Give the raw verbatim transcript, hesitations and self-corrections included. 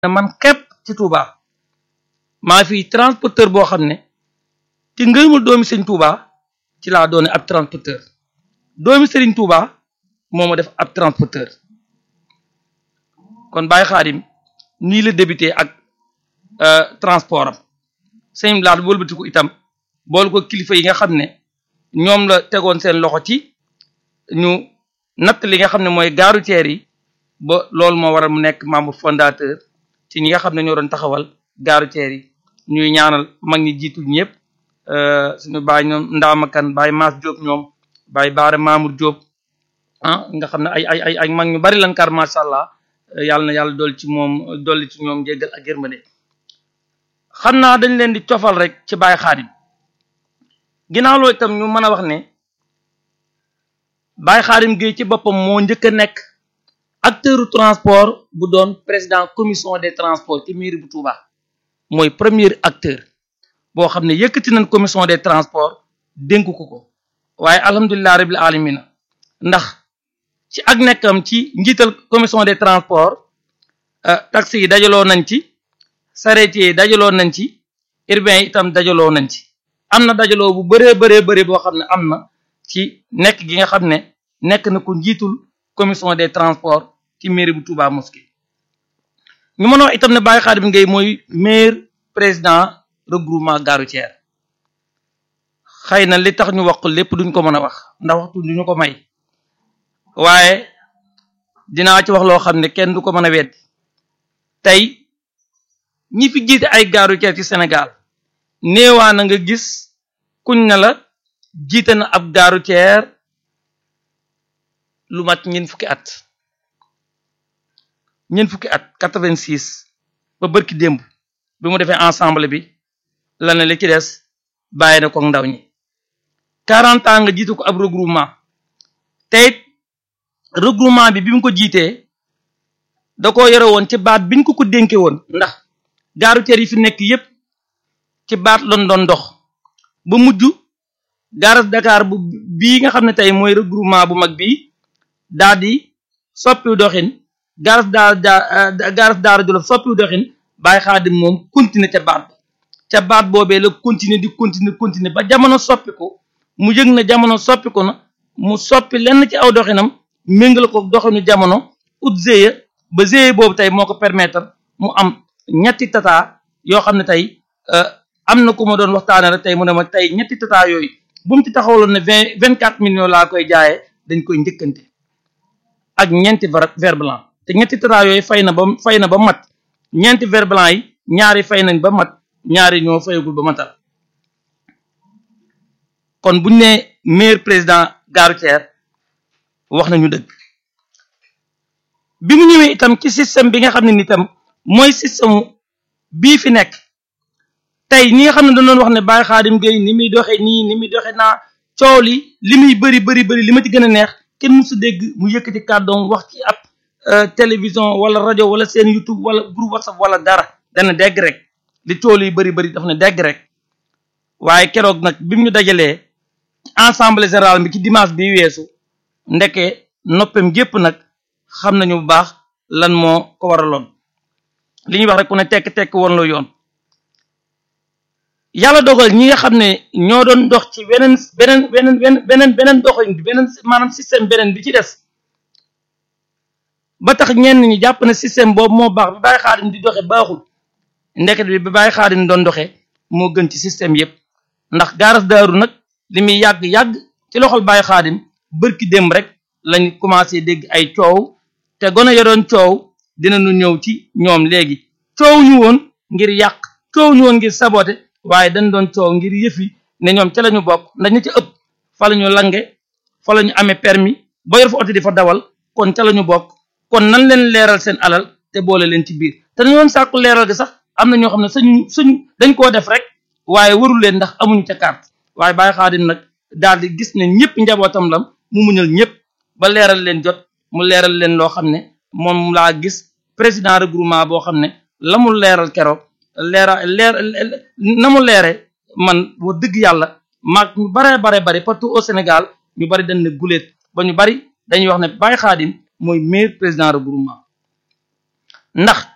man képp ci Touba maa fi transporteur boo xam ne ci ngërëmul doomi sëñ Touba ci laa doone ab transporteur doomi sëriñ Touba moo ma def ab transporteur kon Baye Khadim nii la débuté ak transport am sëñ laat wëlbatiku itam boolu ko kilifa yi nga xam ne ñoom la tegoon seen loxo ci ñu natt li nga xam ne mooy gare routière yi ba loolu moo waral mu nekk membre fondateur ci ñi nga xam ne ñoo doon taxawal gare routière yi ñuy ñaanal mag ñi jiitu ñëpp suñu baay ñoom Ndaamakan Baye Mass Diop ñoom Baye Baare Mamour Diop ah nga xam ne ay ay ay ay mag ñu bari lan kar macha allah yàlla na yàlla dolli ci moom dolli ci ñoom jéggal ak yërmande xam naa dañ leen di cofal rek ci Baye Khadim ginnaaw loolu itam ñu mën a wax ne Baye Khadim Gueye ci boppam moo njëkk a nekk acteur transport bu doon président commission des transports ci mairie bu Touba mooy premier acteur boo xam ne yëkkati nañ commission des transports dénk ko ko waaye alhamdulilah rabbil alamina ndax ci ak nekkam ci njiital commission des transports taxi yi dajaloo nañ ci charretier yi dajaloo nañ ci urbain yi itam dajaloo nañ ci am na dajaloo bu bëree bëree bëri boo xam ne am na ci nekk gi nga xam ne nekk na ko njiitul commission des transports ci mairie bu Touba Mosquée ñu mën a wax itam ne Baye Khadim Gueye mooy maire président regroupement gare routière xëy na li tax ñu wax lépp duñ ko mën a wax ndax waxtu duñu ko may waaye dinaa ci wax loo xam ne kenn du ko mën a weddi tey ñi fi jiite ay gare routière ci Sénégal néewaa na nga gis kuñ na la jiite na ab gare routière lu mat ñeent fukki at ñeent fukki at quatre-vingt-six ba bërki démb bi mu defee ensemble bi la ne li ci des bàyyi na ko ndaw ñi quarante ans nga jiite ko ab regroupement te it regroupement bi bi mu ko jiitee da ko yore woon ci baat biñ ko ko dénke woon ndax gare routière yi fi nekk yépp ci baat loon doon dox ba mujj gare Dakar bu bii nga xam ne tey mooy regroupement bu mag bii daal di soppiwu doxin gare daa gare Daara Jolof soppiwu doxin Baye Khadim moom continuer ca baat ba ca baat boobee la continuer di continuer continuer ba jamono soppi ko mu yëg na jamono soppi ko na mu soppi lenn ci aw doxinam méngale ko doxinu jamono ut G I E ba G I E boobu tey moo ko permettre mu am ñetti tata yoo xam ne tey am na ku ma doon waxtaane rek tey mu ne ma tey ñetti tata yooyu bu mu ci taxawaloon ne vingt vingt quatre millions laa koy jaayee dañ koy njëkkante ak ñeenti vert blanc te ñetti tata yooyu fay na ba fay na ba mat ñeenti vert blanc yi ñaari fay nañ ba mat ñaari ñoo fayagul ba matal kon buñ ne meilleur président gare routière wax nañu dëgg bi mu ñëwee itam ci système bi nga xam ne ni itam mooy système bii fi nekk tey ñi nga xam ne dañ doon wax ne Baye Khadim Gueye ni muy doxee nii ni muy doxee naa coow li li muy bëri bëri bëri li ma ci gën a neex kenn musu dégg mu yëkkati kàddoom wax ci ab télévision wala rajo wala seen YouTube wala groupe WhatsApp wala dara dana dégg rek li coow yi bëri bëri daf ne dégg rek waaye keroog nag bi mu ñu dajalee assemblée générale bi ci dimanche bi weesu ndeke noppam gépp nag xam nañu bu baax lan moo ko waraloon li ñuy wax rek ku ne tekk-tekk woon la yoon yàlla dogal ñi nga xam ne ñoo doon dox ci beneen beneen beneen beneen beneen beneen doxalin bi beneen maanaam système beneen bi ci des ba tax ñenn ñi jàpp ne système boobu moo baax bi Baye Khadim di doxe baaxul ndeket bi bi Baye Khadim doon doxe moo gën ci système yépp ndax gaaras daaru nag li muy yàgg-yàgg ci loxol Baye Khadim bërki démb rek lañ commencé dégg ay coow te gone ya doon coow dinañu ñëw ci ñoom léegi coow ñu woon ngir yàq coow ñu woon ngir saboter waaye dañ doon coow ngir yëfi ne ñoom ca la ñu bokk ndax ña ca ëpp fa la ñu lange fa la ñu amee permis ba yor fa oto di fa dawal kon ca la ñu bokk kon nan leen leeral seen alal te boole leen ci biir te dañu doon sàkku leeral gi sax am na ñoo xam ne suñu suñ dañ koo def rek waaye warul leen ndax amuñu ca carte waaye Baye Khadim nag daal di gis ne ñëpp njabootam lam mu muñal ñëpp ba leeral leen jot mu leeral leen loo xam ne moom laa gis président regroupement boo xam ne la mu leeral keroog leera leer na mu leere man wax dëgg yàlla maag ñu bare bare bari partout au Sénégal ñu bari dañ ne guléet ba ñu bari dañuy wax ne Baye Khadim mooy meilleur président regroupement ndax